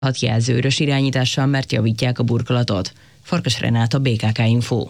6 jelzőrös irányítással, mert javítják a burkolatot. Farkas Renáta, BKK Info.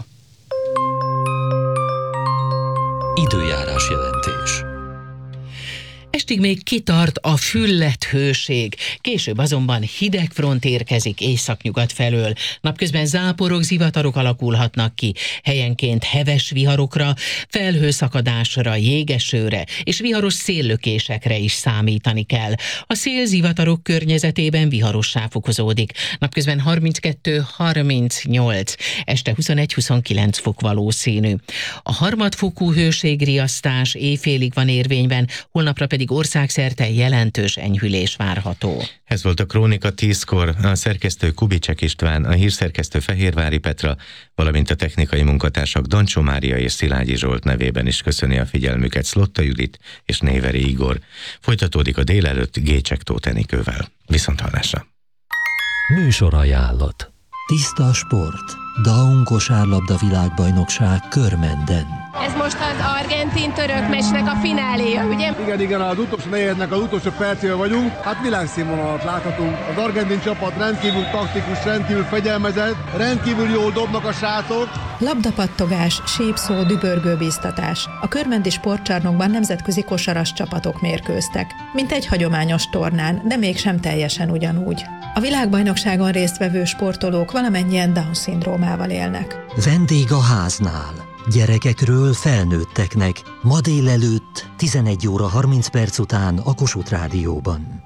Időjárás jelentés. Estig még kitart a füllett hőség, később azonban hideg front érkezik északnyugat felől. Napközben záporok, zivatarok alakulhatnak ki, helyenként heves viharokra, felhőszakadásra, jégesőre és viharos széllökésekre is számítani kell. A szél zivatarok környezetében viharossá fokozódik. Napközben 32-38, este 21-29 fok valószínű. A harmadfokú hőségriasztás éjfélig van érvényben, holnapra pedig országszerte jelentős enyhülés várható. Ez volt a Krónika 10-kor, a szerkesztő Kubicek István, a hírszerkesztő Fehérvári Petra, valamint a technikai munkatársak Dancsó Mária és Szilágyi Zsolt nevében is köszöni a figyelmüket Szlotta Judit és Néveri Igor. Folytatódik a délelőtt Gécsek Tóth Enikővel. Viszonthallásra! Műsorajánlat. Tiszta a sport. Daun kosárlabda világbajnokság Körmenden. Ez most az argentin-török meccsnek a fináléja, ugye? Igen, az utolsó negyednek az utolsó percével vagyunk. Hát világszínvonalat láthatunk. Az argentin csapat rendkívül taktikus, rendkívül fegyelmezett, rendkívül jól dobnak a srácok. Labdapattogás, sípszó, dübörgőbíztatás. A körmendi sportcsarnokban nemzetközi kosaras csapatok mérkőztek. Mint egy hagyományos tornán, de mégsem teljesen ugyanúgy. A világbajnokságon résztvevő sportolók valamennyien Down-szindrómával élnek. Vendég a háznál. Gyerekekről felnőtteknek. Ma délelőtt 11 óra 30 perc után a Kossuth Rádióban.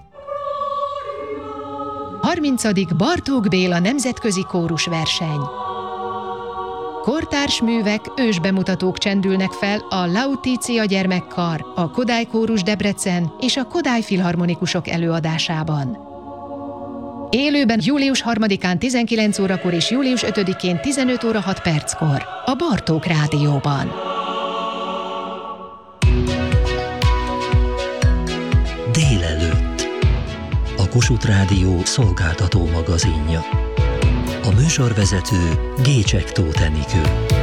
30. Bartók Béla nemzetközi kórusverseny. Kortárs művek, ősbemutatók csendülnek fel a Lautitia gyermekkar, a Kodály Kórus Debrecen és a Kodály Filharmonikusok előadásában. Élőben július 3-án 19 órakor és július 5-én 15 óra 6 perckor a Bartók Rádióban. Délelőtt. A Kossuth Rádió szolgáltató magazinja. A műsorvezető Gécsek Tóth Enikő.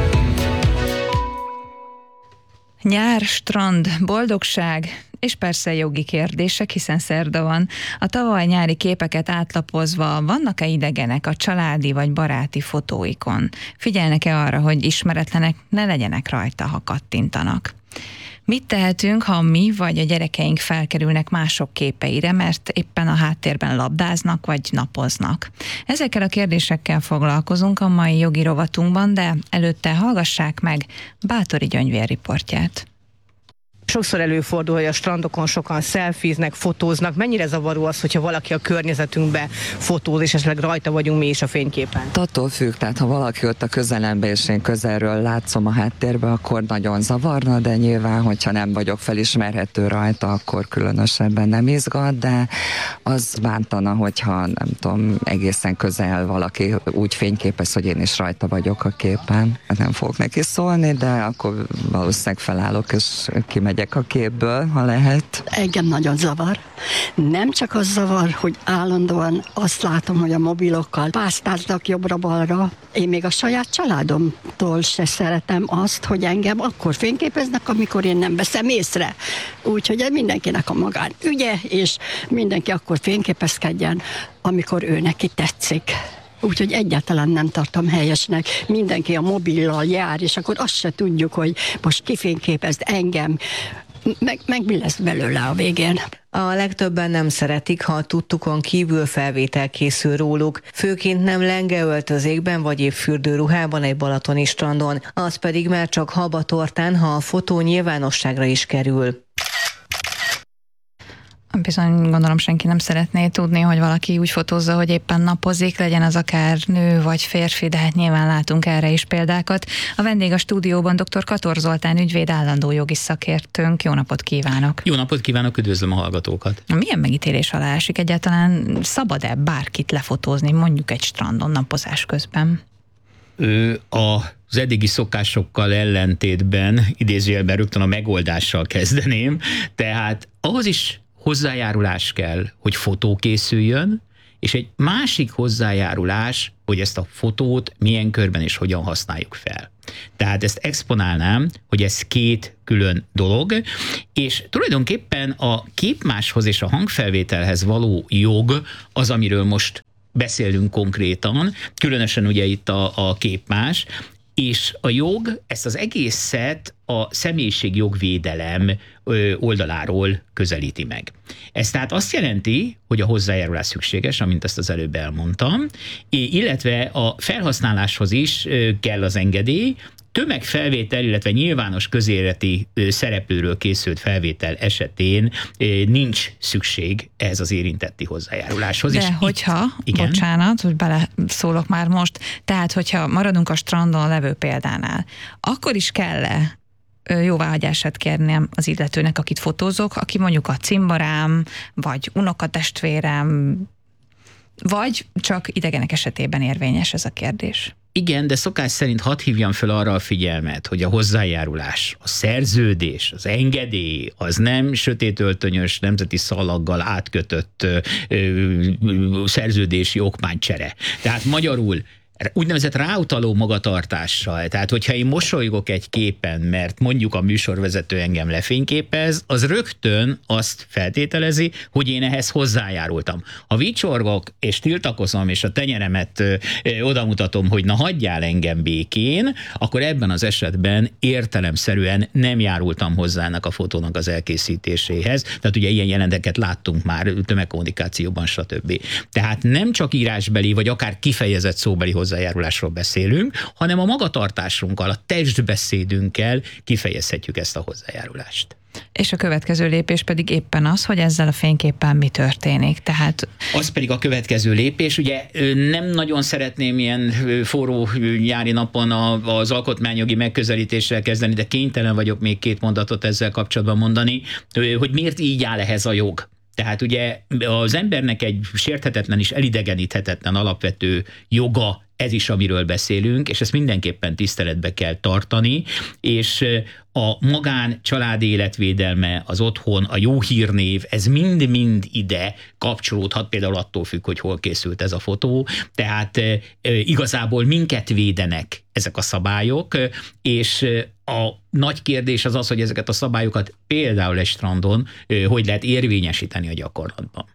Nyár, strand, boldogság, és persze jogi kérdések, hiszen szerda van. A tavaly nyári képeket átlapozva vannak-e idegenek a családi vagy baráti fotóikon? Figyelnek-e arra, hogy ismeretlenek ne legyenek rajta, ha kattintanak? Mit tehetünk, ha mi vagy a gyerekeink felkerülnek mások képeire, mert éppen a háttérben labdáznak vagy napoznak? Ezekkel a kérdésekkel foglalkozunk a mai jogi rovatunkban, de előtte hallgassák meg Báthori Gyöngyvér riportját. Sokszor előfordul, hogy a strandokon sokan szelfiznek, fotóznak. Mennyire zavaró az, hogyha valaki a környezetünkbe fotóz, és esetleg rajta vagyunk mi is a fényképen? Attól függ, tehát ha valaki ott a közelembe, és én közelről látszom a háttérbe, akkor nagyon zavarna, de nyilván, hogyha nem vagyok felismerhető rajta, akkor különösebben nem izgat, de az bántana, hogyha nem tudom, egészen közel valaki úgy fényképez, hogy én is rajta vagyok a képen. Nem fogok neki szólni, de akkor valószínűleg felállok, és kimegyek a képből, ha lehet. Engem nagyon zavar. Nem csak az zavar, hogy állandóan azt látom, hogy a mobilokkal pásztáznak jobbra-balra. Én még a saját családomtól se szeretem azt, hogy engem akkor fényképeznek, amikor én nem veszem észre. Úgyhogy mindenkinek a magán ügye, és mindenki akkor fényképezkedjen, amikor ő neki tetszik. Úgyhogy egyáltalán nem tartom helyesnek. Mindenki a mobillal jár, és akkor azt se tudjuk, hogy most kifényképezd engem, meg mi lesz belőle a végén. A legtöbben nem szeretik, ha a tudtukon kívül felvétel készül róluk, főként nem lengeöltözékben vagy épp fürdőruhában egy balatoni strandon, az pedig már csak habatortán, ha a fotó nyilvánosságra is kerül. Bizony, gondolom senki nem szeretné tudni, hogy valaki úgy fotózza, hogy éppen napozik, legyen az akár nő vagy férfi, de hát nyilván látunk erre is példákat. A vendég a stúdióban dr. Kator Zoltán ügyvéd, állandó jogi szakértőnk. Jó napot kívánok! Jó napot kívánok, üdvözlöm a hallgatókat! Milyen megítélés alá esik egyáltalán? Szabad-e bárkit lefotózni, mondjuk egy strandon napozás közben? Az eddigi szokásokkal ellentétben, idézőjelben rögtön a megoldással kezdeném, tehát ahhoz is hozzájárulás kell, hogy fotó készüljön, és egy másik hozzájárulás, hogy hogy ezt a fotót milyen körben és hogyan használjuk fel. Tehát ezt exponálnám, hogy ez két külön dolog, és tulajdonképpen a képmáshoz és a hangfelvételhez való jog az, amiről most beszélünk konkrétan, különösen ugye itt a képmás, és a jog ezt az egészet a személyiségjogvédelem oldaláról közelíti meg. Ez tehát azt jelenti, hogy a hozzájárulás szükséges, amint ezt az előbb elmondtam, illetve a felhasználáshoz is kell az engedély, tömegfelvétel, illetve nyilvános közéleti szereplőről készült felvétel esetén nincs szükség ehhez az érintetti hozzájáruláshoz. De és hogyha, bocsánat, hogy beleszólok már most, tehát hogyha maradunk a strandon levő példánál, akkor is kell-e jóváhagyását kérnem az illetőnek, akit fotózok, aki mondjuk a cimborám, vagy unokatestvérem, vagy csak idegenek esetében érvényes ez a kérdés? Igen, de szokás szerint hadd hívjam fel arra a figyelmet, hogy a hozzájárulás, a szerződés, az engedély, az nem sötétöltönyös, nemzeti szalaggal átkötött szerződési okmánycsere. Tehát magyarul úgynevezett ráutaló magatartással. Tehát, hogyha én mosolygok egy képen, mert mondjuk a műsorvezető engem lefényképez, az rögtön azt feltételezi, hogy én ehhez hozzájárultam. Ha vicsorgok és tiltakozom, és a tenyeremet odamutatom, hogy na hagyjál engem békén, akkor ebben az esetben értelemszerűen nem járultam hozzá ennek a fotónak az elkészítéséhez. Tehát ugye ilyen jelenteket láttunk már tömegkommunikációban, stb. Tehát nem csak írásbeli, vagy akár kifejezett szóbeli hozzájárulásról beszélünk, hanem a magatartásunkkal, a testbeszédünkkel kifejezhetjük ezt a hozzájárulást. És a következő lépés pedig éppen az, hogy ezzel a fényképpel mi történik. Tehát... Az pedig a következő lépés, ugye nem nagyon szeretném ilyen forró nyári napon az alkotmányjogi megközelítéssel kezdeni, de kénytelen vagyok még két mondatot ezzel kapcsolatban mondani, hogy miért így áll ehhez a jog. Tehát ugye az embernek egy sérthetetlen és elidegeníthetetlen alapvető joga, ez is, amiről beszélünk, és ezt mindenképpen tiszteletbe kell tartani, és a magán családi életvédelme, az otthon, a jó hírnév, ez mind-mind ide kapcsolódhat, például attól függ, hogy hol készült ez a fotó, tehát igazából minket védenek ezek a szabályok, és a nagy kérdés az az, hogy ezeket a szabályokat például egy strandon hogy lehet érvényesíteni a gyakorlatban.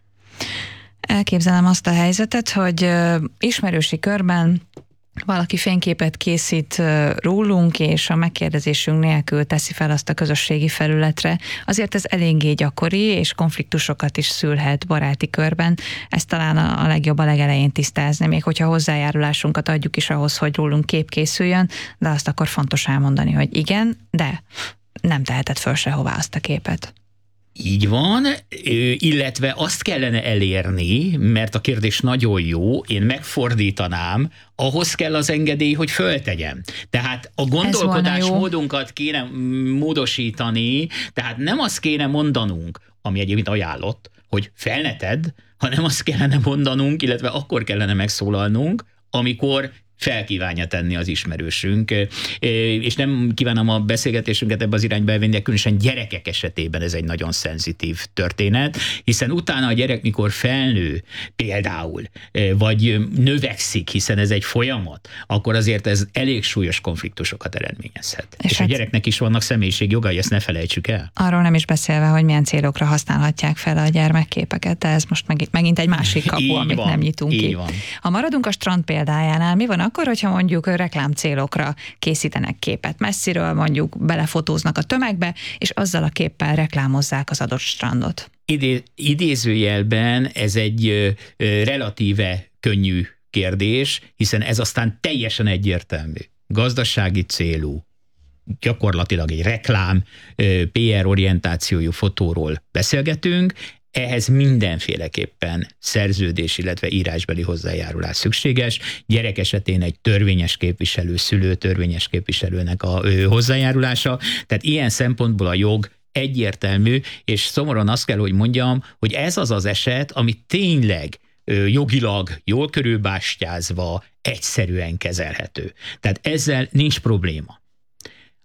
Elképzelem azt a helyzetet, hogy ismerősi körben valaki fényképet készít rólunk, és a megkérdezésünk nélkül teszi fel azt a közösségi felületre. Azért ez eléggé gyakori, és konfliktusokat is szülhet baráti körben. Ezt talán a legjobb a legelején tisztázni, még hogyha hozzájárulásunkat adjuk is ahhoz, hogy rólunk kép készüljön, de azt akkor fontos elmondani, hogy igen, de nem tehetett föl sehová azt a képet. Így van, illetve azt kellene elérni, mert a kérdés nagyon jó, én megfordítanám, ahhoz kell az engedély, hogy föltegyem. Tehát a gondolkodásmódunkat kéne módosítani, tehát nem azt kéne mondanunk, ami egyébként ajánlott, hogy fel ne tedd, hanem azt kellene mondanunk, illetve akkor kellene megszólalnunk, amikor felkívánja tenni az ismerősünk, és nem kívánom a beszélgetésünket ebbe az irányba elvinni, de különösen gyerekek esetében ez egy nagyon szenzitív történet, hiszen utána a gyerek, mikor felnő például, vagy növekszik, hiszen ez egy folyamat, akkor azért ez elég súlyos konfliktusokat eredményezhet. És a gyereknek is vannak személyiségjogai, ezt ne felejtsük el. Arról nem is beszélve, hogy milyen célokra használhatják fel a gyermekképeket, de ez most megint egy másik kapu, amit nem nyitunk ki. Van. Ha maradunk a strand példájánál, mi van akkor, hogyha mondjuk reklám célokra készítenek képet messziről, mondjuk belefotóznak a tömegbe, és azzal a képpel reklámozzák az adott strandot? Idézőjelben ez egy relatíve könnyű kérdés, hiszen ez aztán teljesen egyértelmű. Gazdasági célú, gyakorlatilag egy reklám, PR orientációjú fotóról beszélgetünk, ehhez mindenféleképpen szerződés, illetve írásbeli hozzájárulás szükséges. Gyerek esetén egy törvényes képviselő, szülő törvényes képviselőnek a hozzájárulása. Tehát ilyen szempontból a jog egyértelmű, és szomorúan azt kell, hogy mondjam, hogy ez az az eset, ami tényleg jogilag jól körülbástyázva egyszerűen kezelhető. Tehát ezzel nincs probléma.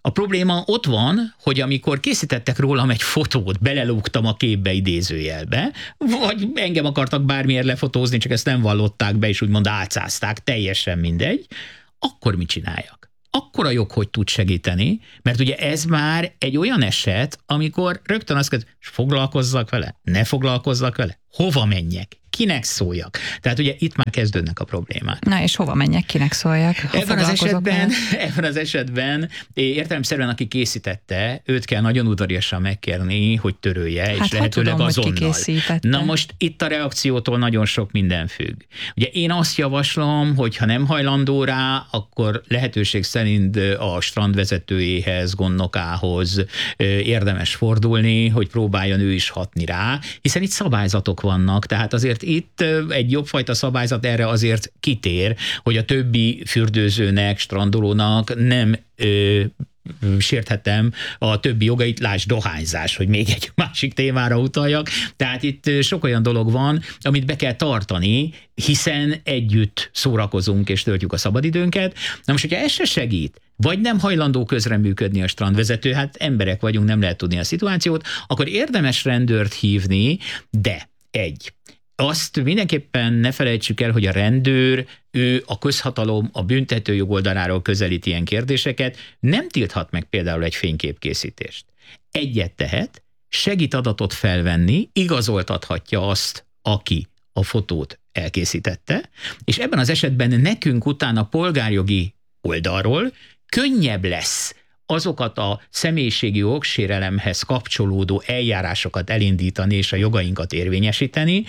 A probléma ott van, hogy amikor készítettek rólam egy fotót, belelúgtam a képbe idézőjelbe, vagy engem akartak bármiért lefotózni, csak ezt nem vallották be, és úgymond álcázták, teljesen mindegy, akkor mit csináljak? Akkor a jog hogy tud segíteni, mert ugye ez már egy olyan eset, amikor rögtön azt kezd, foglalkozzak vele, ne foglalkozzak vele, hova menjek, kinek szóljak. Tehát ugye itt már kezdődnek a problémák. Na és hova menjek, kinek szóljak? Ebben az esetben értelemszerűen aki készítette, őt kell nagyon udvariasan megkérni, hogy törölje, és lehetőleg azonnal. Na most itt a reakciótól nagyon sok minden függ. Ugye én azt javaslom, hogy ha nem hajlandó rá, akkor lehetőség szerint a strandvezetőjéhez, gondnokához érdemes fordulni, hogy próbáljon ő is hatni rá, hiszen itt szabályzatok vannak, tehát azért itt egy jobbfajta szabályzat erre azért kitér, hogy a többi fürdőzőnek, strandolónak nem sérthetem a többi jogait, lásd dohányzás, hogy még egy másik témára utaljak. Tehát itt sok olyan dolog van, amit be kell tartani, hiszen együtt szórakozunk és töltjük a szabadidőnket. Na most, hogyha ez se segít, vagy nem hajlandó közreműködni a strandvezető, hát emberek vagyunk, nem lehet tudni a szituációt, akkor érdemes rendőrt hívni, de azt mindenképpen ne felejtsük el, hogy a rendőr, ő a közhatalom, a büntetőjog oldaláról közelít ilyen kérdéseket, nem tilthat meg például egy fényképkészítést. Egyet tehet, segít adatot felvenni, igazoltathatja azt, aki a fotót elkészítette, és ebben az esetben nekünk utána polgárjogi oldalról könnyebb lesz azokat a személyiségi jogsérelemhez kapcsolódó eljárásokat elindítani és a jogainkat érvényesíteni,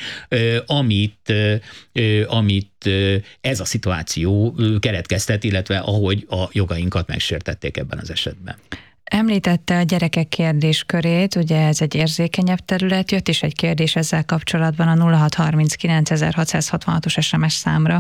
amit ez a szituáció keletkeztet, illetve ahogy a jogainkat megsértették ebben az esetben. Említette a gyerekek kérdéskörét, ugye ez egy érzékenyebb terület, jött is egy kérdés ezzel kapcsolatban a 0639 666-os SMS számra.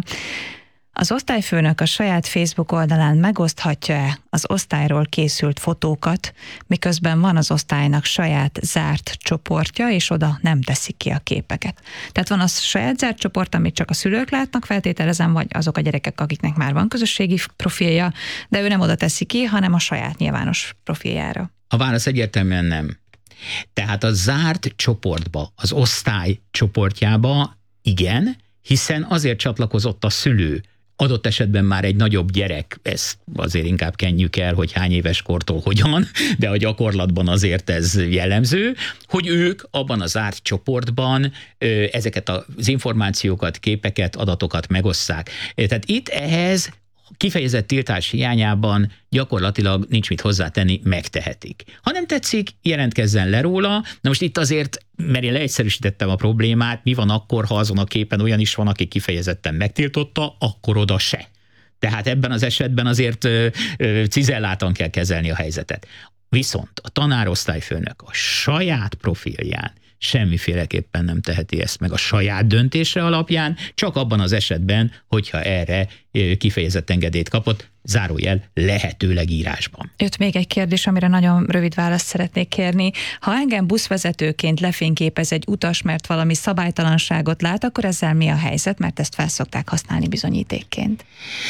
Az osztályfőnök a saját Facebook oldalán megoszthatja-e az osztályról készült fotókat, miközben van az osztálynak saját zárt csoportja, és oda nem teszik ki a képeket. Tehát van az saját zárt csoport, amit csak a szülők látnak, feltételezem, vagy azok a gyerekek, akiknek már van közösségi profilja, de ő nem oda teszi ki, hanem a saját nyilvános profiljára. A válasz egyértelműen nem. Tehát a zárt csoportba, az osztály csoportjába igen, hiszen azért csatlakozott a szülő, adott esetben már egy nagyobb gyerek, ezt azért inkább kenjük el, hogy hány éves kortól hogyan, de a gyakorlatban azért ez jellemző, hogy ők abban az zárt csoportban ezeket az információkat, képeket, adatokat megosszák. Tehát itt ehhez kifejezett tiltás hiányában gyakorlatilag nincs mit hozzátenni, megtehetik. Ha nem tetszik, jelentkezzen le róla. Na most itt azért, mert én leegyszerűsítettem a problémát, mi van akkor, ha azon a képen olyan is van, aki kifejezetten megtiltotta, akkor oda se. Tehát ebben az esetben azért cizellátan kell kezelni a helyzetet. Viszont a tanárosztályfőnök a saját profilján semmiféleképpen nem teheti ezt meg a saját döntése alapján, csak abban az esetben, hogyha erre kifejezett engedélyt kapott, zárójel lehetőleg írásban. Jött még egy kérdés, amire nagyon rövid választ szeretnék kérni. Ha engem buszvezetőként lefényképez egy utas, mert valami szabálytalanságot lát, akkor ezzel mi a helyzet, mert ezt felszokták használni bizonyítékként?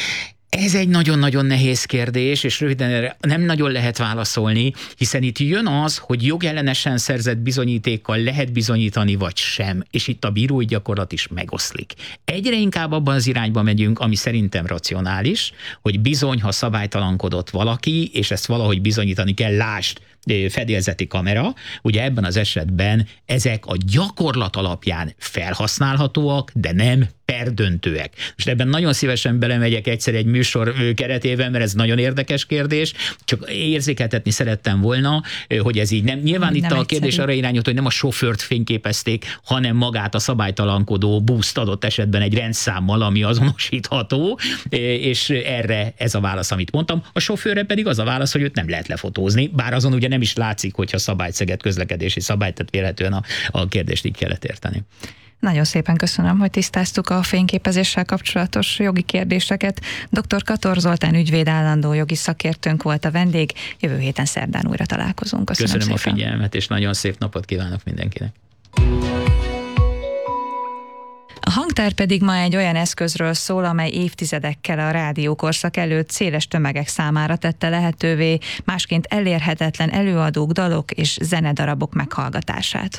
Ez egy nagyon-nagyon nehéz kérdés, és röviden erre nem nagyon lehet válaszolni, hiszen itt jön az, hogy jogellenesen szerzett bizonyítékkal lehet bizonyítani, vagy sem, és itt a bírói gyakorlat is megoszlik. Egyre inkább abban az irányba megyünk, ami szerintem racionális, hogy bizony, ha szabálytalankodott valaki, és ezt valahogy bizonyítani kell, lásd, fedélzeti kamera, ugye ebben az esetben ezek a gyakorlat alapján felhasználhatóak, de nem perdöntőek. Most ebben nagyon szívesen belemegyek egyszer egy műsor keretében, mert ez nagyon érdekes kérdés, csak érzékeltetni szerettem volna, hogy ez így nem. Nyilván nem itt a kérdés arra irányult, hogy nem a sofőrt fényképezték, hanem magát a szabálytalankodó buszt adott esetben egy rendszámmal, ami azonosítható, és erre ez a válasz, amit mondtam. A sofőrre pedig az a válasz, hogy őt nem lehet lefotózni, bár azon ugye nem is látszik, hogyha szabályszegett közlekedési szabályt, tehát véletlenül a kérdést így kellett érteni. Nagyon szépen köszönöm, hogy tisztáztuk a fényképezéssel kapcsolatos jogi kérdéseket. Dr. Kator Zoltán ügyvéd állandó jogi szakértőnk volt a vendég. Jövő héten szerdán újra találkozunk. Köszönöm szépen. A figyelmet, és nagyon szép napot kívánok mindenkinek. A hangtár pedig ma egy olyan eszközről szól, amely évtizedekkel a rádiókorszak előtt széles tömegek számára tette lehetővé másként elérhetetlen előadók, dalok és zenedarabok meghallgatását.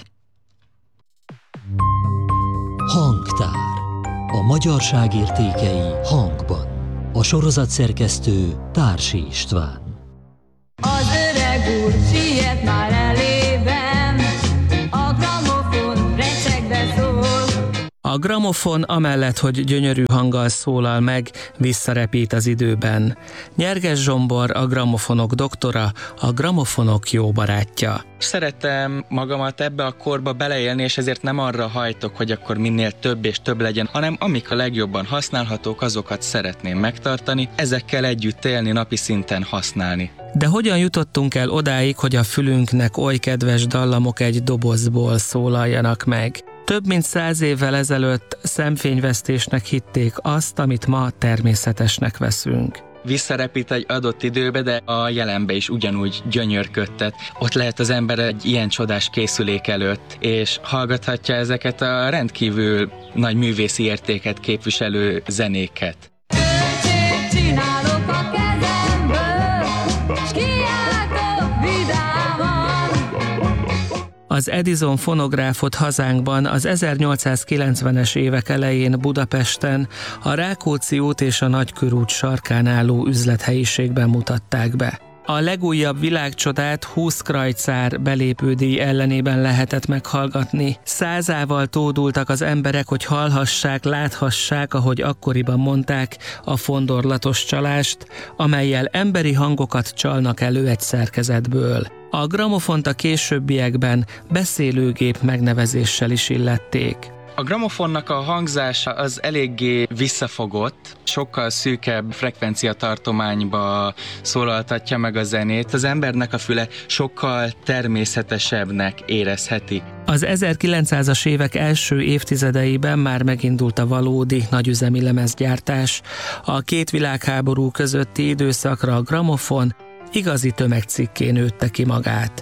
Hangtár. A magyarság értékei hangban. A sorozatszerkesztő Társi István. Az öreg úr siet már elében, a gramofon recsegve szól. A gramofon amellett, hogy gyönyörű hanggal szólal meg, visszarepít az időben. Nyerges Zsombor, a gramofonok doktora, a gramofonok jó barátja. Szeretem magamat ebbe a korba beleélni, és ezért nem arra hajtok, hogy akkor minél több és több legyen, hanem amik a legjobban használhatók, azokat szeretném megtartani, ezekkel együtt élni, napi szinten használni. De hogyan jutottunk el odáig, hogy a fülünknek oly kedves dallamok egy dobozból szólaljanak meg? Több mint 100 évvel ezelőtt szemfényvesztésnek hitték azt, amit ma természetesnek veszünk. Visszarepít egy adott időbe, de a jelenbe is ugyanúgy gyönyörködtet. Ott lehet az ember egy ilyen csodás készülék előtt, és hallgathatja ezeket a rendkívül nagy művészi értéket képviselő zenéket. Csinálok a kezemből, s kiáltok vidáman. Az Edison fonográfot hazánkban az 1890-es évek elején Budapesten, a Rákóczi út és a Nagykörút sarkán álló üzlethelyiségben mutatták be. A legújabb világcsodát 20 krajcár belépődíj ellenében lehetett meghallgatni. 100-ával tódultak az emberek, hogy hallhassák, láthassák, ahogy akkoriban mondták, a fondorlatos csalást, amellyel emberi hangokat csalnak elő egy szerkezetből. A gramofont a későbbiekben beszélőgép megnevezéssel is illették. A gramofonnak a hangzása az eléggé visszafogott, sokkal szűkebb frekvenciatartományba szólaltatja meg a zenét. Az embernek a füle sokkal természetesebbnek érezheti. Az 1900-as évek első évtizedeiben már megindult a valódi nagyüzemi lemezgyártás. A két világháború közötti időszakra a gramofon igazi tömegcikké nőtte ki magát.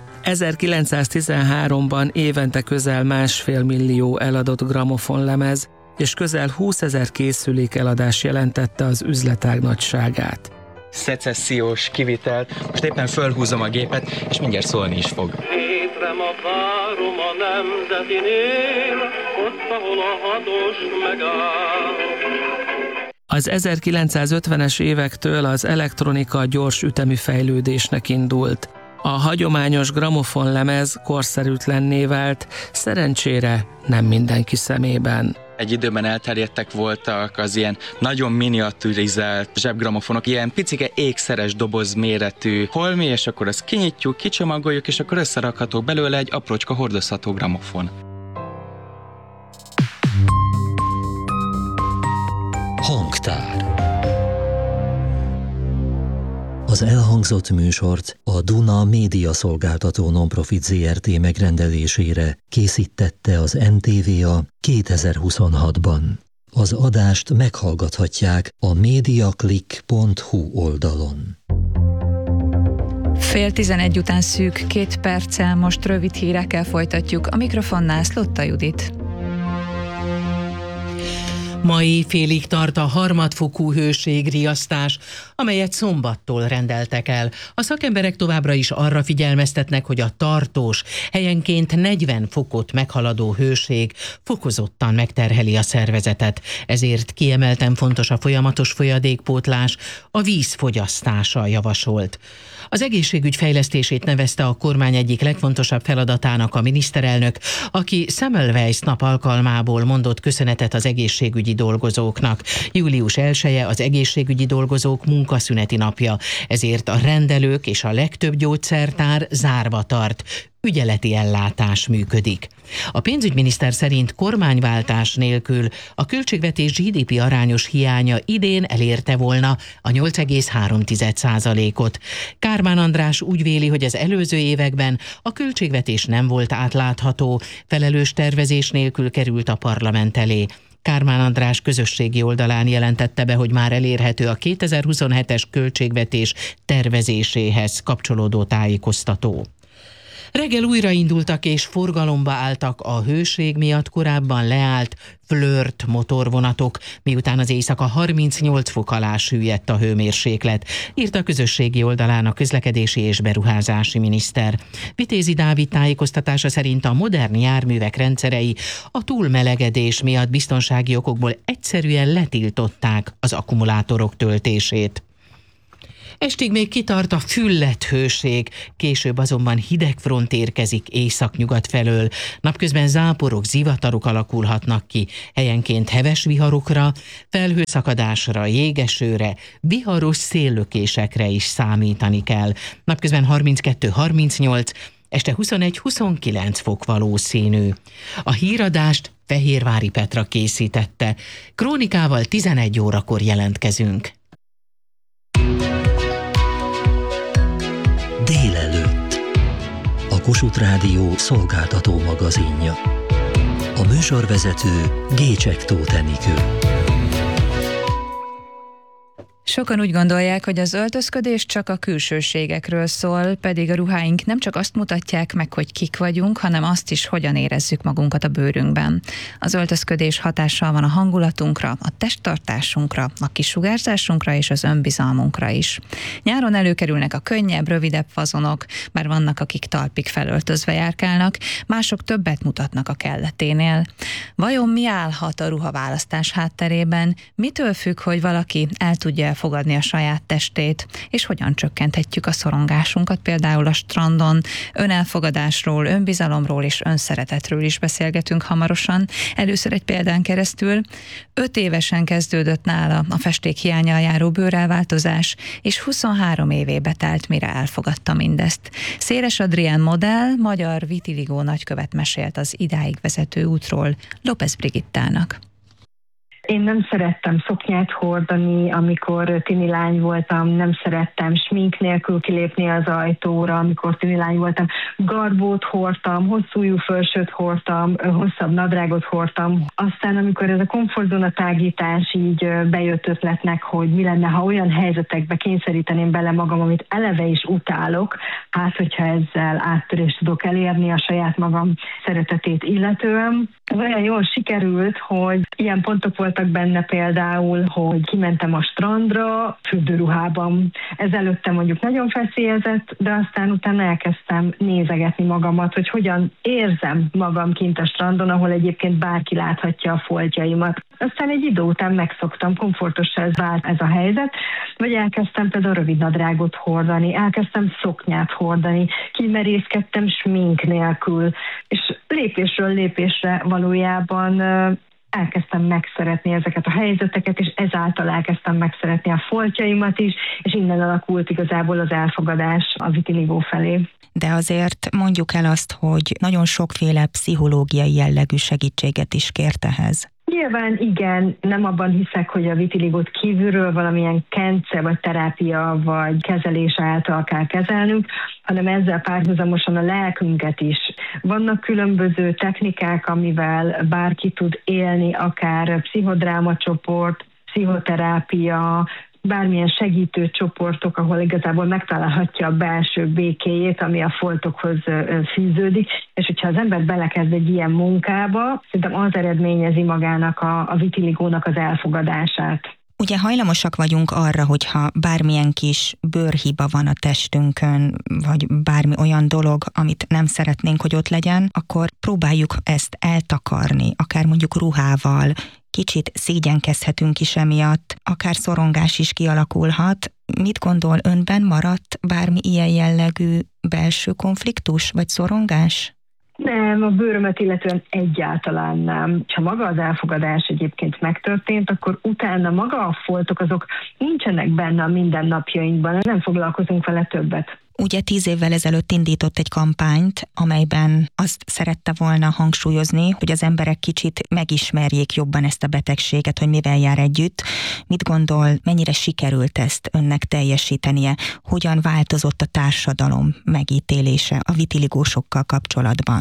1913-ban évente közel 1,5 millió eladott gramofonlemez, és közel 20 000 készülék eladás jelentette az üzletág nagyságát. Szecessziós kivitel, most éppen fölhúzom a gépet, és mindjárt szólni is fog. Hétre ma várom a nemzetinél, ott, ahol a hatos megáll. Az 1950-es évektől az elektronika gyors ütemű fejlődésnek indult. A hagyományos gramofonlemez korszerűtlenné vált, szerencsére nem mindenki szemében. Egy időben elterjedtek voltak az ilyen nagyon miniaturizált zsebgramofonok, ilyen picike ékszeres doboz méretű holmi, és akkor azt kinyitjuk, kicsomagoljuk, és akkor összerakható belőle egy aprócska hordozható gramofon. Hangtár. Az elhangzott műsort a Duna Média Szolgáltató Nonprofit Zrt. Megrendelésére készítette az NTVA 2026-ban. Az adást meghallgathatják a mediaclick.hu oldalon. 10:11 után szűk 2 perccel, most rövid hírekkel folytatjuk. A mikrofonnál Szlotta Judit. Mai félig tart a harmadfokú hőségriasztás, amelyet szombattól rendeltek el. A szakemberek továbbra is arra figyelmeztetnek, hogy a tartós, helyenként 40 fokot meghaladó hőség fokozottan megterheli a szervezetet. Ezért kiemelten fontos a folyamatos folyadékpótlás, a víz fogyasztása javasolt. Az egészségügy fejlesztését nevezte a kormány egyik legfontosabb feladatának a miniszterelnök, aki Semmelweis nap alkalmából mondott köszönetet az egészségügyi dolgozóknak. Július 1-e az egészségügyi dolgozók munkaszüneti napja, ezért a rendelők és a legtöbb gyógyszertár zárva tart. Ügyeleti ellátás működik. A pénzügyminiszter szerint kormányváltás nélkül a költségvetés GDP arányos hiánya idén elérte volna a 8,3%-ot. Kármán András úgy véli, hogy az előző években a költségvetés nem volt átlátható, felelős tervezés nélkül került a parlament elé. Kármán András közösségi oldalán jelentette be, hogy már elérhető a 2027-es költségvetés tervezéséhez kapcsolódó tájékoztató. Reggel újraindultak és forgalomba álltak a hőség miatt korábban leállt Flirt motorvonatok, miután az éjszaka 38 fok alá süllyedt a hőmérséklet, írta a közösségi oldalán a közlekedési és beruházási miniszter. Vitézi Dávid tájékoztatása szerint a modern járművek rendszerei a túlmelegedés miatt biztonsági okokból egyszerűen letiltották az akkumulátorok töltését. Estig még kitart a füllett hőség, később azonban hideg front érkezik északnyugat felől. Napközben záporok, zivatarok alakulhatnak ki, helyenként heves viharokra, felhőszakadásra, jégesőre, viharos széllökésekre is számítani kell. Napközben 32-38, este 21-29 fok valószínű. A híradást Fehérvári Petra készítette. Krónikával 11 órakor jelentkezünk. Délelőtt. A Kossuth Rádió szolgáltató magazinja. A műsorvezető Gécsek Tóth Enikő. Sokan úgy gondolják, hogy az öltözködés csak a külsőségekről szól, pedig a ruháink nem csak azt mutatják meg, hogy kik vagyunk, hanem azt is, hogyan érezzük magunkat a bőrünkben. Az öltözködés hatással van a hangulatunkra, a testtartásunkra, a kisugárzásunkra és az önbizalmunkra is. Nyáron előkerülnek a könnyebb, rövidebb fazonok, bár vannak, akik talpig felöltözve járkálnak, mások többet mutatnak a kelleténél. Vajon mi állhat a ruhaválasztás hátterében? Mitől függ, hogy valaki el tudja fogadni a saját testét, és hogyan csökkenthetjük a szorongásunkat, például a strandon. Önelfogadásról, önbizalomról és önszeretetről is beszélgetünk hamarosan. Először egy példán keresztül. 5 évesen kezdődött nála a festék hiánnyal járó bőrelváltozás, és 23 évébe telt, mire elfogadta mindezt. Széles Adrián modell, magyar vitiligo nagykövet mesélt az idáig vezető útról López Brigittának. Én nem szerettem szoknyát hordani, amikor tini lány voltam, nem szerettem smink nélkül kilépni az ajtóra, amikor tini lány voltam. Garbót hordtam, hosszújú fölsőt hordtam, hosszabb nadrágot hordtam. Aztán, amikor ez a komfortzóna tágítás így bejött ötletnek, hogy mi lenne, ha olyan helyzetekbe kényszeríteném bele magam, amit eleve is utálok, hát hogyha ezzel áttörést tudok elérni a saját magam szeretetét illetően. Ez olyan jól sikerült, hogy ilyen pontok voltak benne például, hogy kimentem a strandra fürdőruhában. Ez előtte mondjuk nagyon feszélyezett, de aztán utána elkezdtem nézegetni magamat, hogy hogyan érzem magam kint a strandon, ahol egyébként bárki láthatja a foltjaimat. Aztán egy idő után megszoktam, komfortossá ez vált ez a helyzet, vagy elkezdtem például rövidnadrágot hordani, elkezdtem szoknyát hordani, kimerészkedtem smink nélkül, és lépésről lépésre valójában elkezdtem megszeretni ezeket a helyzeteket, és ezáltal elkezdtem megszeretni a foltjaimat is, és innen alakult igazából az elfogadás a vitiligo felé. De azért mondjuk el azt, hogy nagyon sokféle pszichológiai jellegű segítséget is kért ehhez. Nyilván igen, nem abban hiszek, hogy a vitiligot kívülről valamilyen kence, vagy terápia, vagy kezelés által kell kezelnünk, hanem ezzel párhuzamosan a lelkünket is. Vannak különböző technikák, amivel bárki tud élni, akár pszichodrámacsoport, pszichoterápia, bármilyen segítő csoportok, ahol igazából megtalálhatja a belső békéjét, ami a foltokhoz fűződik, és hogyha az ember belekezd egy ilyen munkába, szerintem az eredményezi magának a vitiligónak az elfogadását. Ugye hajlamosak vagyunk arra, hogyha bármilyen kis bőrhiba van a testünkön, vagy bármi olyan dolog, amit nem szeretnénk, hogy ott legyen, akkor próbáljuk ezt eltakarni, akár mondjuk ruhával, kicsit szégyenkezhetünk is emiatt, akár szorongás is kialakulhat. Mit gondol, önben maradt bármi ilyen jellegű belső konfliktus vagy szorongás? Nem, a bőrömet illetően egyáltalán nem. Ha maga az elfogadás egyébként megtörtént, akkor utána maga a foltok azok nincsenek benne a mindennapjainkban, nem foglalkozunk vele többet. Ugye 10 évvel ezelőtt indított egy kampányt, amelyben azt szerette volna hangsúlyozni, hogy az emberek kicsit megismerjék jobban ezt a betegséget, hogy mivel jár együtt. Mit gondol, mennyire sikerült ezt önnek teljesítenie? Hogyan változott a társadalom megítélése a vitiligósokkal kapcsolatban?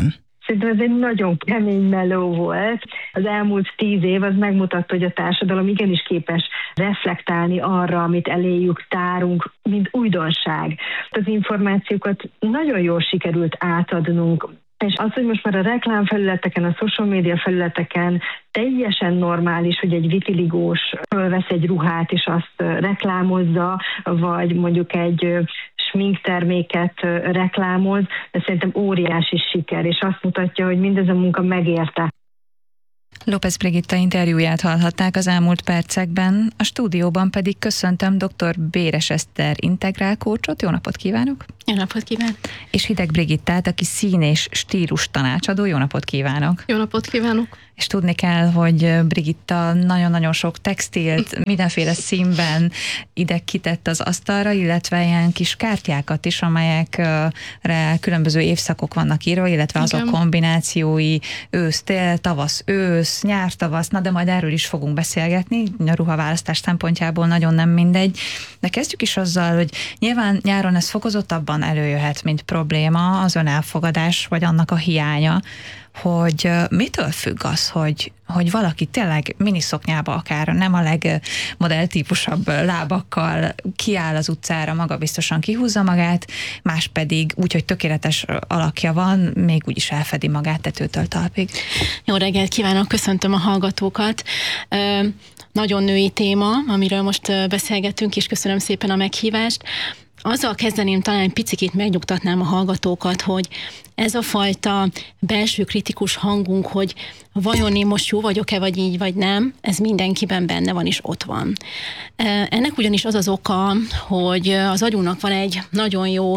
Szerintem ez egy nagyon kemény meló volt. Az elmúlt 10 év az megmutatta, hogy a társadalom igenis képes reflektálni arra, amit eléjük tárunk, mint újdonság. Az információkat nagyon jól sikerült átadnunk. És az, hogy most már a reklámfelületeken, a social media felületeken teljesen normális, hogy egy vitiligós fölvesz egy ruhát, és azt reklámozza, vagy mondjuk egy sminkterméket reklámoz, de szerintem óriási siker, és azt mutatja, hogy mindez a munka megérte. López Brigitta interjúját hallhatták az elmúlt percekben, a stúdióban pedig köszöntöm dr. Béres Eszter integrálkócsot. Jó napot kívánok! Jó napot kívánok! És Hideg Brigittát, aki szín és stílus tanácsadó. Jó napot kívánok! Jó napot kívánok! És tudni kell, hogy Brigitta nagyon-nagyon sok textilt mindenféle színben ide kitett az asztalra, illetve ilyen kis kártyákat is, amelyekre különböző évszakok vannak írva, illetve azok kombinációi, ősz-tél, tavasz-ősz, nyár-tavasz, na de majd erről is fogunk beszélgetni, a ruhaválasztás szempontjából nagyon nem mindegy. De kezdjük is azzal, hogy nyilván nyáron ez fokozottabban előjöhet, mint probléma, az önelfogadás, vagy annak a hiánya, hogy mitől függ az, hogy valaki tényleg miniszoknyába akár nem a legmodelltípusabb lábakkal kiáll az utcára, magabiztosan kihúzza magát, más pedig úgy, hogy tökéletes alakja van, még úgy is elfedi magát tetőtől talpig. Jó reggelt kívánok, köszöntöm a hallgatókat. Nagyon női téma, amiről most beszélgetünk, és köszönöm szépen a meghívást. Azzal kezdeném, talán picikét megnyugtatnám a hallgatókat, hogy ez a fajta belső kritikus hangunk, hogy vajon én most jó vagyok-e, vagy így, vagy nem, ez mindenkiben benne van és ott van. Ennek ugyanis az az oka, hogy az agyunknak van egy nagyon jó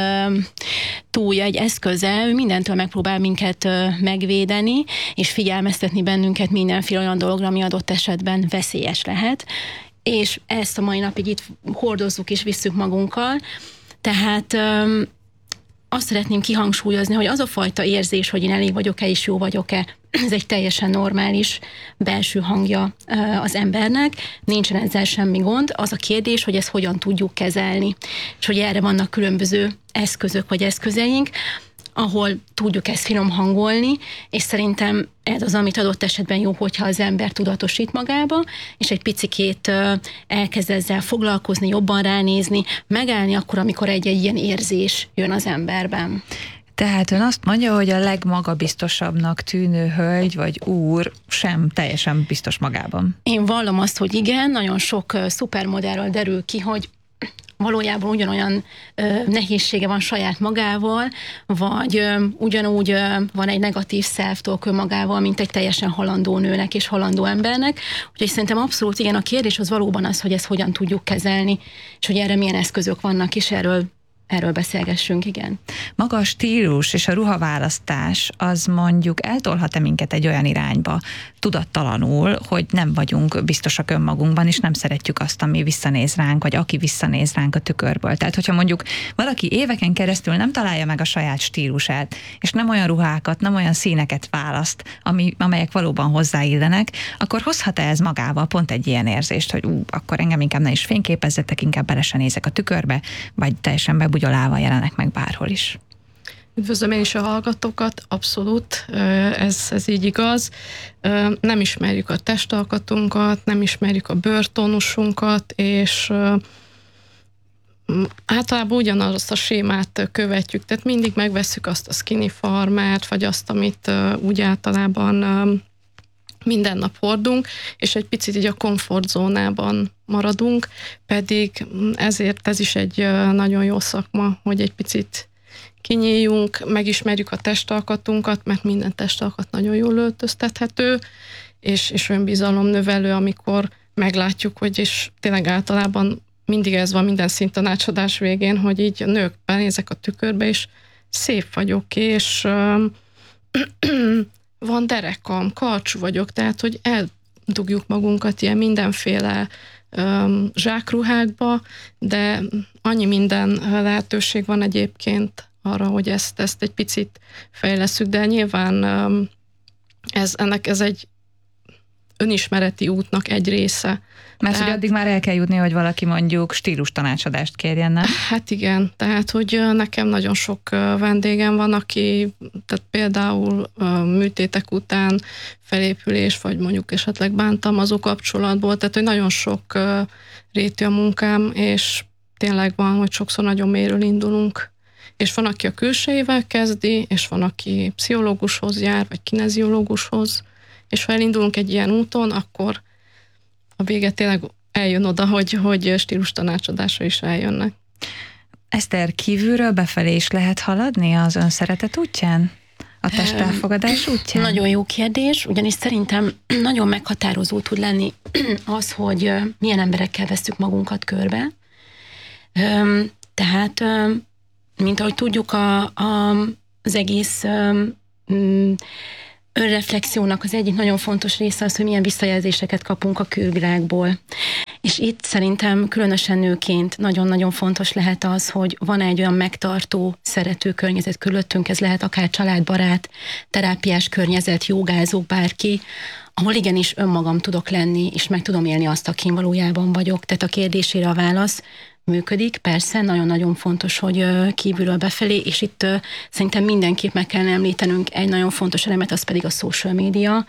túlja, egy eszköze, ő mindentől megpróbál minket megvédeni, és figyelmeztetni bennünket mindenféle olyan dologra, ami adott esetben veszélyes lehet. És ezt a mai napig itt hordozzuk és visszük magunkkal. Tehát azt szeretném kihangsúlyozni, hogy az a fajta érzés, hogy én elég vagyok-e és jó vagyok-e, ez egy teljesen normális belső hangja az embernek, nincsen ezzel semmi gond. Az a kérdés, hogy ezt hogyan tudjuk kezelni, és hogy erre vannak különböző eszközök vagy eszközeink, ahol tudjuk ezt finom hangolni, és szerintem ez az, amit adott esetben jó, hogyha az ember tudatosít magába, és egy picikét elkezd ezzel foglalkozni, jobban ránézni, megállni akkor, amikor egy ilyen érzés jön az emberben. Tehát ön azt mondja, hogy a legmagabiztosabbnak tűnő hölgy vagy úr sem teljesen biztos magában. Én vallom azt, hogy igen, nagyon sok szupermodellről derül ki, hogy valójában ugyanolyan nehézsége van saját magával, vagy ugyanúgy van egy negatív self-talk magával, mint egy teljesen halandó nőnek és halandó embernek. Úgyhogy szerintem abszolút igen, a kérdés az valóban az, hogy ezt hogyan tudjuk kezelni, és hogy erre milyen eszközök vannak, és erről beszélgessünk, igen. Maga a stílus és a ruhaválasztás az mondjuk eltolhat-e minket egy olyan irányba tudattalanul, hogy nem vagyunk biztosak önmagunkban, és nem szeretjük azt, ami visszanéz ránk, vagy aki visszanéz ránk a tükörből. Tehát, hogyha mondjuk valaki éveken keresztül nem találja meg a saját stílusát, és nem olyan ruhákat, nem olyan színeket választ, amelyek valóban hozzáillenek, akkor hozhat-e ez magával pont egy ilyen érzést, hogy akkor engem inkább ne is fényképezzetek, inkább bele se nézek a tükörbe, vagy teljesen bebugyolálva jelenek meg bárhol is. Üdvözlöm én is a hallgatókat, abszolút, ez így igaz. Nem ismerjük a testalkatunkat, nem ismerjük a bőrtónusunkat, és általában ugyanazt a sémát követjük, tehát mindig megvesszük azt a skinny farmert, vagy azt, amit úgy általában minden nap hordunk, és egy picit így a komfortzónában maradunk, pedig ezért ez is egy nagyon jó szakma, hogy egy picit kinyíljunk, megismerjük a testalkatunkat, mert minden testalkat nagyon jól öltöztethető, és önbizalomnövelő, amikor meglátjuk, hogy és tényleg általában mindig ez van minden színtanácsadás végén, hogy így a nők benézek a tükörbe, és szép vagyok, és van derekam, karcsú vagyok, tehát, hogy eldugjuk magunkat ilyen mindenféle zsákruhákba, de annyi minden lehetőség van egyébként arra, hogy ezt egy picit fejlesszük, de nyilván ez egy önismereti útnak egy része. Mert hogy addig már el kell jutni, hogy valaki mondjuk stílus tanácsadást kérjen, nem? Hát igen, tehát hogy nekem nagyon sok vendégem van, aki tehát például műtétek után felépülés, vagy mondjuk esetleg bántalmazó kapcsolatból, tehát hogy nagyon sok rétű a munkám, és tényleg van, hogy sokszor nagyon mélyről indulunk. És van, aki a külsejével kezdi, és van, aki pszichológushoz jár, vagy kineziológushoz, és ha elindulunk egy ilyen úton, akkor a vége tényleg eljön oda, hogy stílus tanácsadásra is eljönnek. Eszter, kívülről befelé is lehet haladni az önszeretet útján? A testelfogadás útján? Nagyon jó kérdés, ugyanis szerintem nagyon meghatározó tud lenni az, hogy milyen emberekkel vesszük magunkat körbe. Tehát, mint ahogy tudjuk, az egész önreflexiónak az egyik nagyon fontos része az, hogy milyen visszajelzéseket kapunk a külvilágból. És itt szerintem különösen nőként nagyon-nagyon fontos lehet az, hogy van egy olyan megtartó, szerető környezet körülöttünk, ez lehet akár családbarát, terápiás környezet, jogázók, bárki, ahol igenis önmagam tudok lenni, és meg tudom élni azt, akin valójában vagyok. Tehát a kérdésére a válasz működik, persze, nagyon-nagyon fontos, hogy kívülről befelé, és itt szerintem mindenképp meg kellene említenünk egy nagyon fontos elemet, az pedig a social media.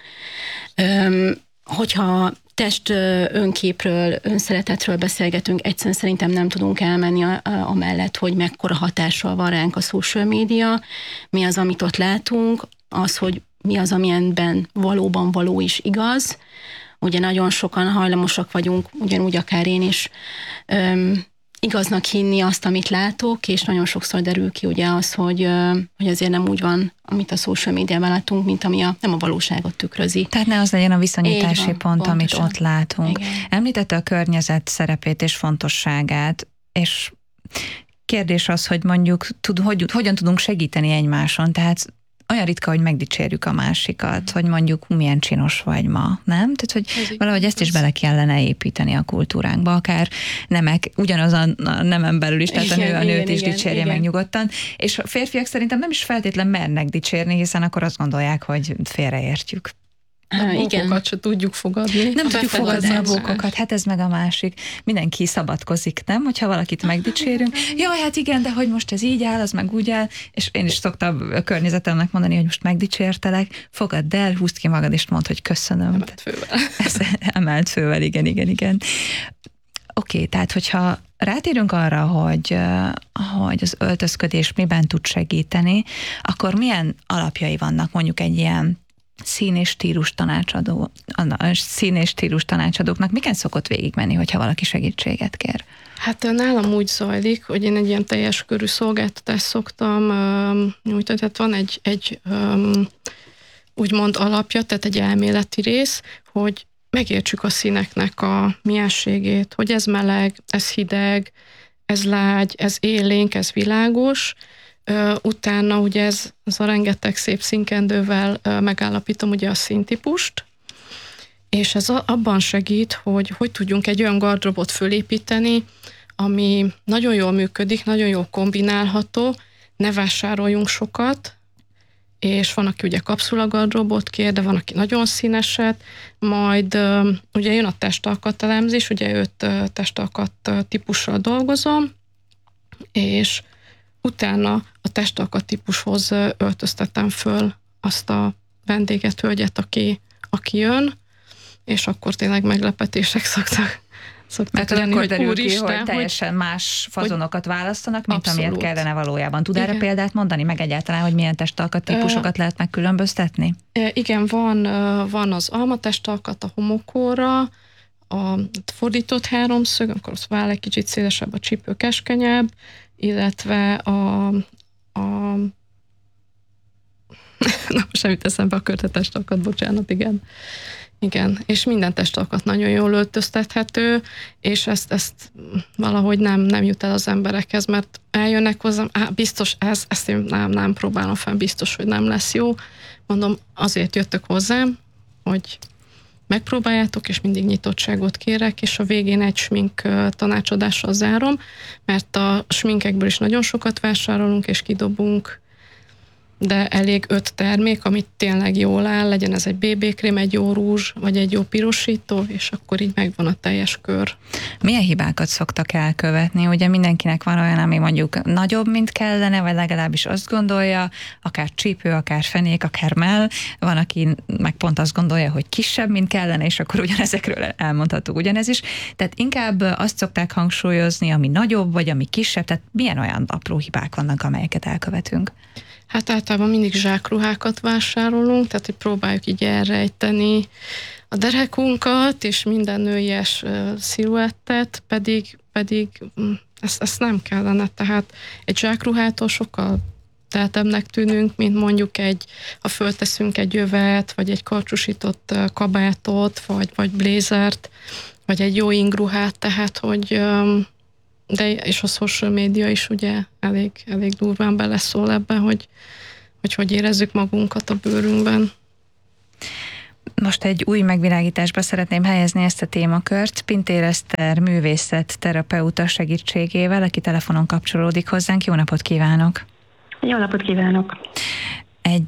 Hogyha test önképről, önszeretetről beszélgetünk, egyszerűen szerintem nem tudunk elmenni amellett, hogy mekkora hatással van ránk a social media, mi az, amit ott látunk, az, hogy mi az, amilyenben valóban való is igaz. Ugye nagyon sokan hajlamosak vagyunk, ugyanúgy akár én is, igaznak hinni azt, amit látok, és nagyon sokszor derül ki ugye az, hogy azért nem úgy van, amit a social médiában látunk, mint ami nem a valóságot tükrözi. Tehát ne az legyen a viszonyítási pont, pontosan, amit ott látunk. Igen. Említette a környezet szerepét és fontosságát, és kérdés az, hogy mondjuk hogyan tudunk segíteni egymáson, tehát olyan ritka, hogy megdicsérjük a másikat, hogy mondjuk milyen csinos vagy ma, nem? Tehát, hogy valahogy ezt is bele kellene építeni a kultúránkba, akár nemek, ugyanaz a nemen belül is, tehát a nőt is dicsérje meg nyugodtan, és a férfiak szerintem nem is feltétlen mernek dicsérni, hiszen akkor azt gondolják, hogy félreértjük. A bókokat se tudjuk fogadni. Nem tudjuk fogadni a bókokat, hát ez meg a másik. Mindenki szabadkozik, nem? Hogyha valakit megdicsérünk. Jaj, hát igen, de hogy most ez így áll, az meg úgy áll, és én is szoktam a környezetemnek mondani, hogy most megdicsértelek, fogadd el, húzd ki magad, és mondd, hogy köszönöm. Emelt fővel. Emelt fővel, igen. Oké, tehát hogyha rátérünk arra, hogy az öltözködés miben tud segíteni, akkor milyen alapjai vannak mondjuk egy ilyen szín- és stílus tanácsadóknak miken szokott végigmenni, hogyha valaki segítséget kér? Hát nálam úgy zajlik, hogy én egy ilyen teljes körű szolgáltatást szoktam nyújtani, tehát van egy úgymond alapja, tehát egy elméleti rész, hogy megértsük a színeknek a mienségét, hogy ez meleg, ez hideg, ez lágy, ez élénk, ez világos. Utána ugye ez a rengeteg szép színkendővel megállapítom ugye a színtípust, és ez abban segít, hogy tudjunk egy olyan gardróbot fölépíteni, ami nagyon jól működik, nagyon jól kombinálható, ne vásároljunk sokat, és van, aki ugye kapszulagardróbot kér, de van, aki nagyon színeset, majd ugye jön a testalkatelemzés, ugye 5 testalkat típussal dolgozom, és utána a testalkat típushoz öltöztetem föl azt a vendéget, hölgyet, aki jön, és akkor tényleg meglepetések szoktak tehát lenni, akkor hogy derül ki, úristen, hogy teljesen más fazonokat választanak, mint abszolút. amilyet kellene valójában. Tud erre példát mondani, meg egyáltalán, hogy milyen testalkat típusokat lehet megkülönböztetni? Igen, van az almatestalkat a homokóra, a fordított háromszög, amikor az váll egy kicsit szélesebb, a csípő keskenyebb, illetve a most nem jut eszembe a körtetestalkat, bocsánat, igen, és minden testalkat nagyon jól öltöztethető, és ezt valahogy nem jut el az emberekhez, mert eljönnek hozzám, biztos ezt én nem próbálom fel, biztos, hogy nem lesz jó. Mondom, azért jöttök hozzám, hogy megpróbáljátok, és mindig nyitottságot kérek, és a végén egy smink tanácsadással zárom, mert a sminkekből is nagyon sokat vásárolunk, és kidobunk, de elég 5 termék, amit tényleg jól áll, legyen ez egy BB-krém, egy jó rúzs, vagy egy jó pirosító, és akkor így megvan a teljes kör. Milyen hibákat szoktak elkövetni? Ugye mindenkinek van olyan, ami mondjuk nagyobb, mint kellene, vagy legalábbis azt gondolja, akár csípő, akár fenék, akár mell. Van, aki meg pont azt gondolja, hogy kisebb, mint kellene, és akkor ugyanezekről elmondható ugyanez is. Tehát inkább azt szokták hangsúlyozni, ami nagyobb, vagy ami kisebb, tehát milyen olyan apró hibák vannak, amelyeket elkövetünk? Hát általában mindig zsákruhákat vásárolunk, tehát hogy próbáljuk így elrejteni a derekunkat, és minden nőies sziluettet, pedig ezt nem kellene. Tehát egy zsákruhától sokkal teltebbnek tűnünk, mint mondjuk ha fölteszünk egy jövet, vagy egy karcsúsított kabátot, vagy blézert, vagy egy jó ingruhát, tehát hogy és a social media is ugye elég durván beleszól ebben, hogy érezzük magunkat a bőrünkben. Most egy új megvilágításba szeretném helyezni ezt a témakört. Pintér Eszter művészetterapeuta segítségével, aki telefonon kapcsolódik hozzánk. Jó napot kívánok! Jó napot kívánok! Egy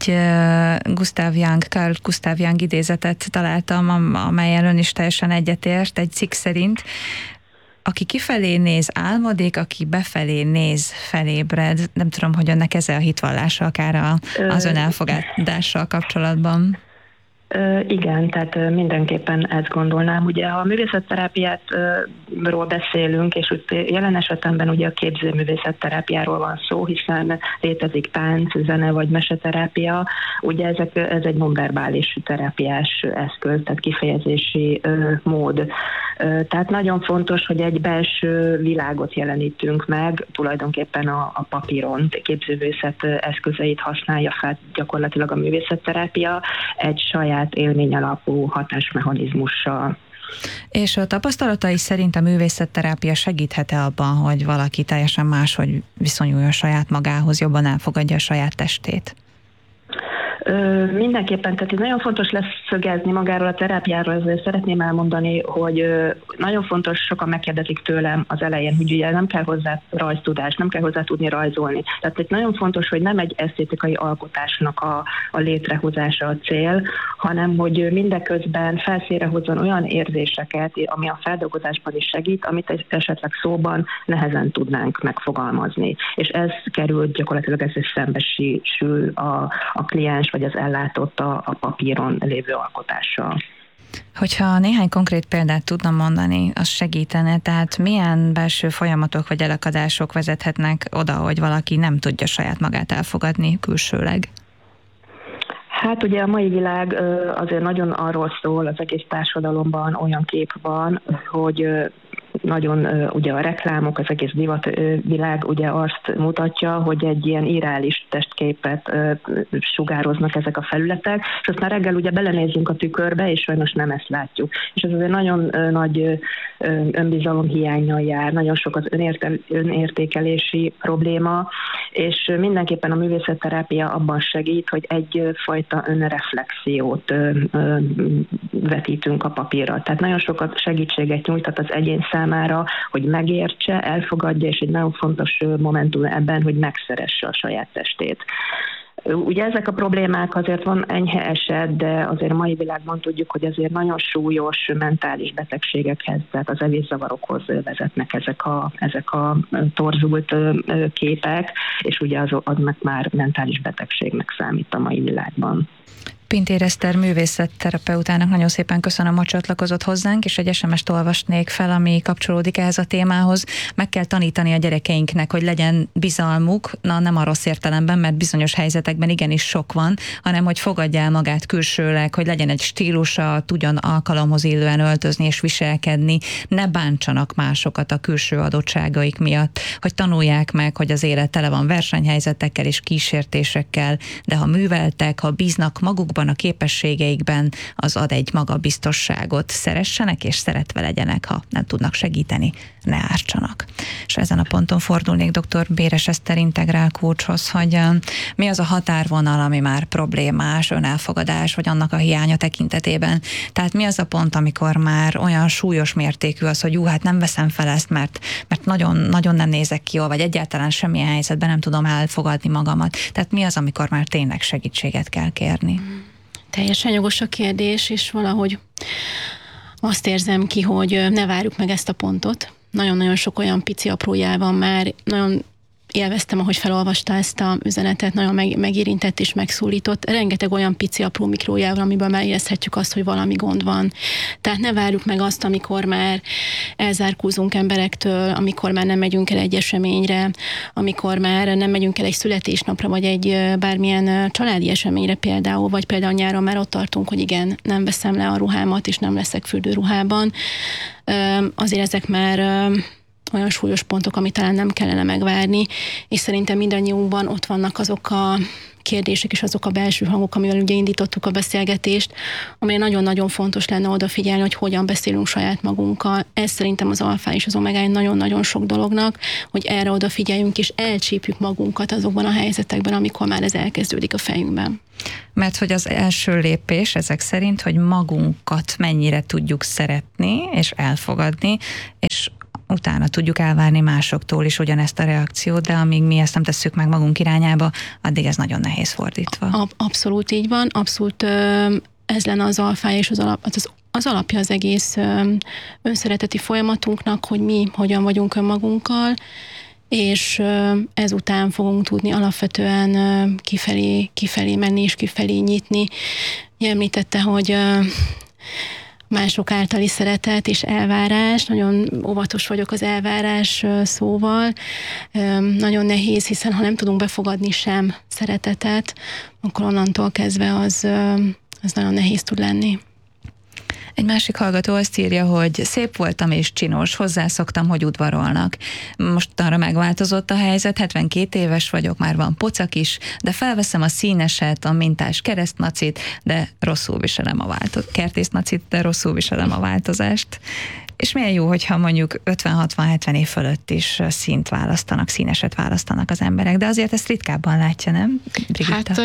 Carl Gustav Jung idézetet találtam, amelyen ön is teljesen egyetért, egy cikk szerint: aki kifelé néz, álmodik, aki befelé néz, felébred. Nem tudom, hogy önnek ez a hitvallása akár az ön elfogadással kapcsolatban. Igen, tehát mindenképpen ezt gondolnám. Ugye, ha a művészetterápiáról beszélünk, és jelen esetemben ugye a képzőművészetterápiáról van szó, hiszen létezik tánc, zene vagy meseterápia, ugye ez egy nonverbális terápiás eszköz, tehát kifejezési mód. Tehát nagyon fontos, hogy egy belső világot jelenítünk meg, tulajdonképpen a papíron, képzőművészet eszközeit használja fel gyakorlatilag a művészetterápia egy saját élmény alapú hatásmechanizmussal. És a tapasztalatai szerint a művészetterápia segíthet-e abban, hogy valaki teljesen máshogy viszonyuljon saját magához, jobban elfogadja a saját testét? Mindenképpen, tehát ez nagyon fontos leszögezni magáról a terápiáról, ezért szeretném elmondani, hogy nagyon fontos, sokan megkérdezik tőlem az elején, hogy ugye nem kell hozzá rajztudás, nem kell hozzá tudni rajzolni. Tehát itt nagyon fontos, hogy nem egy esztétikai alkotásnak a létrehozása a cél, hanem hogy mindeközben felszínre hozzon olyan érzéseket, ami a feldolgozásban is segít, amit esetleg szóban nehezen tudnánk megfogalmazni. És ez kerül gyakorlatilag, ez szembesül a kliens vagy az ellátott a papíron lévő alkotással. Hogyha néhány konkrét példát tudna mondani, az segítene, tehát milyen belső folyamatok vagy elakadások vezethetnek oda, hogy valaki nem tudja saját magát elfogadni külsőleg? Hát ugye a mai világ azért nagyon arról szól, az egész társadalomban olyan kép van, hogy nagyon ugye a reklámok, az egész divatvilág ugye azt mutatja, hogy egy ilyen irreális testképet sugároznak ezek a felületek, és aztán reggel ugye belenézünk a tükörbe, és sajnos nem ezt látjuk. És ez azért nagyon nagy önbizalomhiánnyal jár, nagyon sok az önértékelési probléma, és mindenképpen a művészetterápia abban segít, hogy egyfajta önreflexiót vetítünk a papírra. Tehát nagyon sokat segítséget nyújtat az egyén számára, hogy megértse, elfogadja, és egy nagyon fontos momentum ebben, hogy megszeresse a saját testét. Ugye ezek a problémák, azért van enyhe eset, de azért a mai világban tudjuk, hogy azért nagyon súlyos mentális betegségekhez, tehát az evészavarokhoz vezetnek ezek a torzult képek, és ugye aznak már mentális betegségnek számít a mai világban. Pintér Eszter művészetterapeutának nagyon szépen köszönöm, hogy csatlakozott hozzánk, és egy SMS-t olvasnék fel, ami kapcsolódik ehhez a témához. Meg kell tanítani a gyerekeinknek, hogy legyen bizalmuk, nem a rossz értelemben, mert bizonyos helyzetekben igenis sok van, hanem hogy fogadja el magát külsőleg, hogy legyen egy stílusa, tudjon alkalomhoz illően öltözni és viselkedni, ne bántsanak másokat a külső adottságaik miatt, hogy tanulják meg, hogy az élet tele van versenyhelyzetekkel és kísértésekkel, de ha műveltek, ha bíznak magukban, tudásukban, a képességeikben, az ad egy magabiztosságot. Szeressenek és szeretve legyenek, ha nem tudnak segíteni, ne ártsanak. És ezen a ponton fordulnék dr. Béres Eszter integrál coachhoz, hogy mi az a határvonal, ami már problémás, önelfogadás, vagy annak a hiánya tekintetében. Tehát mi az a pont, amikor már olyan súlyos mértékű az, hogy hát nem veszem fel ezt, mert nagyon, nagyon nem nézek ki jól, vagy egyáltalán semmilyen helyzetben nem tudom elfogadni magamat. Tehát mi az, amikor már tényleg segítséget kell kérni? Teljesen jogos a kérdés, és valahogy azt érzem ki, hogy ne várjuk meg ezt a pontot. Nagyon-nagyon sok olyan pici apró jel van már, nagyon élveztem, ahogy felolvasta ezt a üzenetet, nagyon megérintett és megszólított. Rengeteg olyan pici apró mikrójel van, amiből már érezhetjük azt, hogy valami gond van. Tehát ne várjuk meg azt, amikor már elzárkózunk emberektől, amikor már nem megyünk el egy eseményre, amikor már nem megyünk el egy születésnapra, vagy egy bármilyen családi eseményre például, vagy például nyáron már ott tartunk, hogy igen, nem veszem le a ruhámat, és nem leszek fürdőruhában. Azért ezek már olyan súlyos pontok, amit talán nem kellene megvárni, és szerintem mindannyiunkban ott vannak azok a kérdések és azok a belső hangok, amivel ugye indítottuk a beszélgetést, amely nagyon-nagyon fontos lenne odafigyelni, hogy hogyan beszélünk saját magunkkal. Ez szerintem az alfá és az omegája nagyon-nagyon sok dolognak, hogy erre odafigyeljünk és elcsípjük magunkat azokban a helyzetekben, amikor már ez elkezdődik a fejünkben. Mert hogy az első lépés ezek szerint, hogy magunkat mennyire tudjuk szeretni és elfogadni, és utána tudjuk elvárni másoktól is ugyanezt a reakciót, de amíg mi ezt nem tesszük meg magunk irányába, addig ez nagyon nehéz fordítva. Abszolút így van, abszolút ez lenne az alfája és az alapja az egész önszereteti folyamatunknak, hogy mi hogyan vagyunk önmagunkkal, és ezután fogunk tudni alapvetően kifelé menni és kifelé nyitni. Említette, hogy mások általi szeretet és elvárás. Nagyon óvatos vagyok az elvárás szóval. Nagyon nehéz, hiszen ha nem tudunk befogadni sem szeretetet, akkor onnantól kezdve az nagyon nehéz tud lenni. Egy másik hallgató azt írja, hogy szép voltam és csinos, hozzászoktam, hogy udvarolnak. Most arra megváltozott a helyzet, 72 éves vagyok, már van pocak is, de felveszem a színeset, a mintás keresztnacit, de rosszul viselem kertésznacit, de rosszul viselem a változást. És milyen jó, hogyha mondjuk 50-60-70 év fölött is színt választanak, színeset választanak az emberek, de azért ezt ritkábban látja, nem, Brigitta? Hát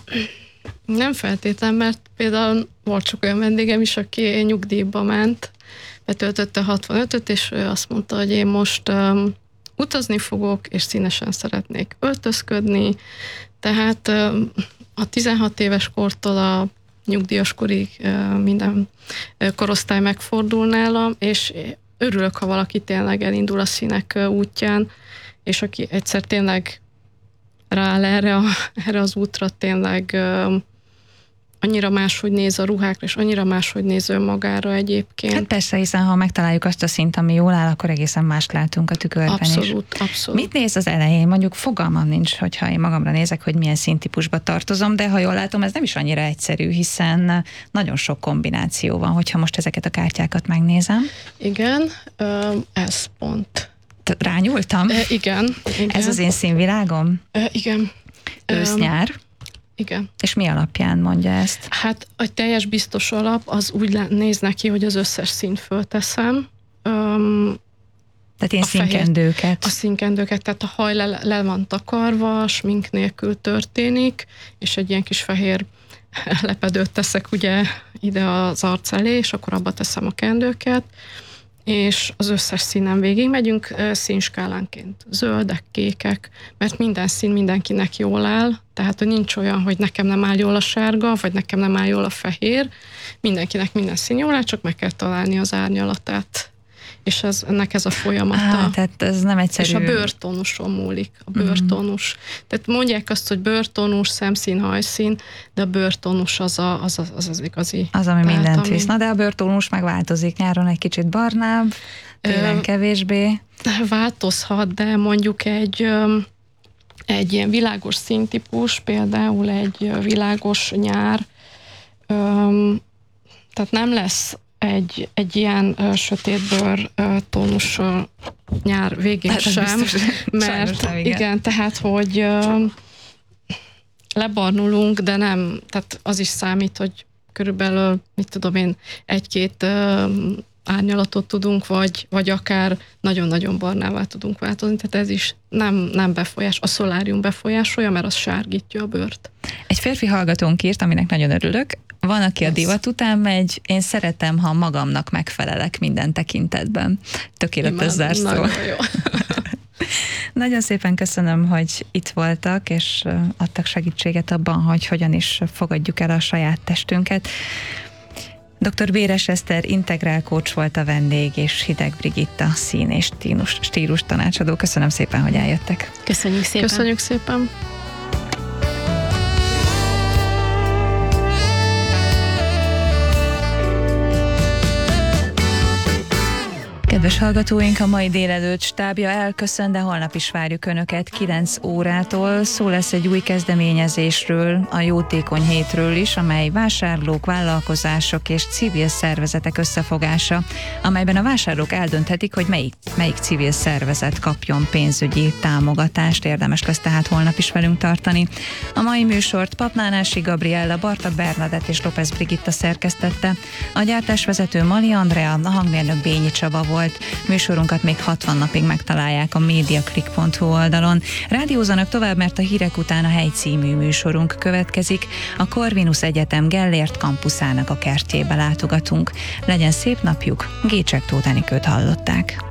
nem feltétlen, mert például volt csak olyan vendégem is, aki nyugdíjba ment, betöltötte 65-öt, és ő azt mondta, hogy én most utazni fogok, és színesen szeretnék öltözködni, tehát a 16 éves kortól a nyugdíjas korig minden korosztály megfordul nálam, és örülök, ha valaki tényleg elindul a színek útján, és aki egyszer tényleg rááll erre az útra, tényleg annyira máshogy néz a ruhákra, és annyira máshogy néz önmagára egyébként. Hát persze, hiszen ha megtaláljuk azt a szint, ami jól áll, akkor egészen mást látunk a tükörben abszolút, is. Abszolút. Mit néz az elején? Mondjuk fogalmam nincs, hogyha én magamra nézek, hogy milyen színtípusba tartozom, de ha jól látom, ez nem is annyira egyszerű, hiszen nagyon sok kombináció van, hogyha most ezeket a kártyákat megnézem. Igen, ez pont. Rányúltam? Igen. Ez az én színvilágom? Igen. Ősz-nyár? Igen. És mi alapján mondja ezt? Hát a teljes biztos alap az úgy néz neki, hogy az összes színt fölteszem. Tehát én színkendőket. A színkendőket, tehát a haj le van takarva, smink nélkül történik, és egy ilyen kis fehér lepedőt teszek ugye ide az arc elé, és akkor abba teszem a kendőket, és az összes színen végig megyünk színskálánként. Zöldek, kékek, mert minden szín mindenkinek jól áll, tehát hogy nincs olyan, hogy nekem nem áll jól a sárga, vagy nekem nem áll jól a fehér. Mindenkinek minden szín jól áll, csak meg kell találni az árnyalatát. És ennek ez a folyamata. Tehát ez nem egyszerű. És a bőrtónuson múlik. A bőrtónus. Tehát mondják azt, hogy bőrtónus, szemszín, hajszín, de a bőrtónus az igazi. Az, ami mindent visz. Na, de a bőrtónus megváltozik. Nyáron egy kicsit barnább, télen kevésbé. Változhat, de mondjuk egy ilyen világos színtípus, például egy világos nyár, tehát nem lesz egy ilyen sötétbőr tónus nyár végén sem, mert igen, tehát hogy lebarnulunk, de nem, tehát az is számít, hogy körülbelül, mit tudom én, 1-2 árnyalatot tudunk, vagy akár nagyon-nagyon barnává tudunk változni, tehát ez is nem befolyás, a szolárium befolyásolja, mert az sárgítja a bőrt. Egy férfi hallgatónk írt, aminek nagyon örülök. Van, aki a divat után megy, én szeretem, ha magamnak megfelelek minden tekintetben. Tökéletes zárszó. Nagyon jó. Nagyon szépen köszönöm, hogy itt voltak, és adtak segítséget abban, hogy hogyan is fogadjuk el a saját testünket. Dr. Béres Eszter integrál coach volt a vendég, és Hideg Brigitta szín és stílus tanácsadó. Köszönöm szépen, hogy eljöttek. Köszönjük szépen. Köszönjük szépen. Kedves hallgatóink, a mai délelőtt stábja elköszön, de holnap is várjuk Önöket 9 órától. Szó lesz egy új kezdeményezésről, a Jótékony Hétről is, amely vásárlók, vállalkozások és civil szervezetek összefogása, amelyben a vásárlók eldönthetik, hogy melyik civil szervezet kapjon pénzügyi támogatást. Érdemes lesz tehát holnap is velünk tartani. A mai műsort Papnánási Gabriella, Bartak Bernadett és López Brigitta szerkesztette. A gyártásvezető Mali Andrea, a hangmérnök Bényi Csaba volt. Műsorunkat még 60 napig megtalálják a mediaclick.hu oldalon. Rádiózanak tovább, mert a hírek után a Hely című műsorunk következik. A Corvinus Egyetem Gellért kampuszának a kertjébe látogatunk. Legyen szép napjuk, Gécsek Tóth Enikőt hallották.